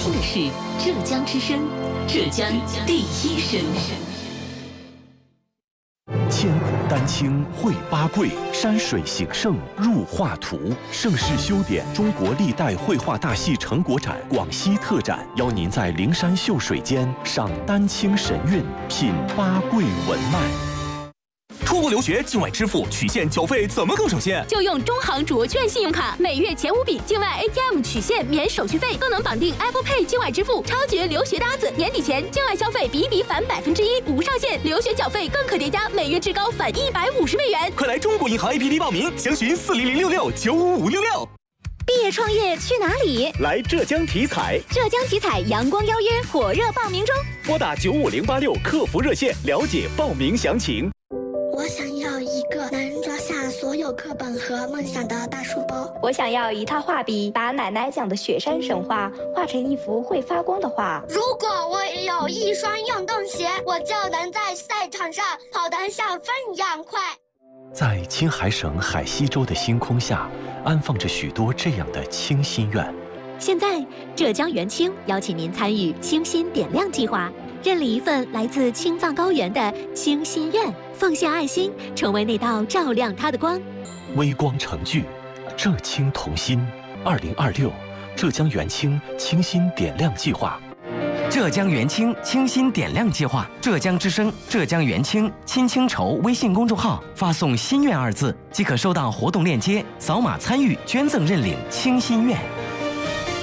听的是浙江之声，浙江第一声。 千古丹青绘八桂，山水形胜入画图。盛世修典中国历代绘画大戏成果展广西特展，邀您在灵山秀水间赏丹青神韵，品八桂文脉。 出国留学境外支付取现缴费怎么更省心？ 就用中行主券信用卡，每月前5笔境外 ATM 取现免手续费，更能绑定 Apple Pay 境外支付，超绝留学搭子！年底前境外消费比返1%，无上限，留学缴费更可叠加，每月至高返150美元。 快来中国银行 APP 报名，详询40066955566。 毕业创业去哪里？ 来浙江体彩！ 浙江体彩阳光邀约火热报名中， 拨打95086客服热线了解报名详情。 我想要一个能装下所有课本和梦想的大书包。 我想要一套画笔，把奶奶讲的雪山神话画成一幅会发光的画。 如果我也有一双运动鞋，我就能在赛场上跑得像风一样快。 在青海省海西州的星空下，安放着许多这样的清心愿。 现在，浙江元清邀请您参与清心点亮计划，认领一份来自青藏高原的清心愿，奉献爱心，成为那道照亮它的光。 微光成炬，浙青同心。2026浙江元清清心点亮计划。 浙江元清清心点亮计划，浙江之声、浙江元清亲清筹微信公众号发送“心愿”2字，即可收到活动链接，扫码参与捐赠认领清心愿。